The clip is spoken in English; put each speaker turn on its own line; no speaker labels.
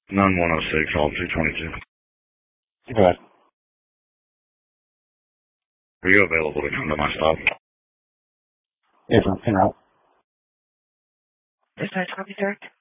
None 106, all 222.
Go ahead.
Are you available to come to my stop?
Yes, I'm in route.
Yes, I copy, sir.